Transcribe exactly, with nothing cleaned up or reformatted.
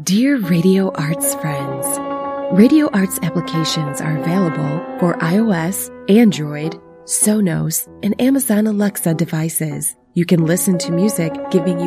Dear Radio Arts friends, Radio Arts applications are available for iOS, Android, Sonos, and Amazon Alexa devices. You can listen to music giving you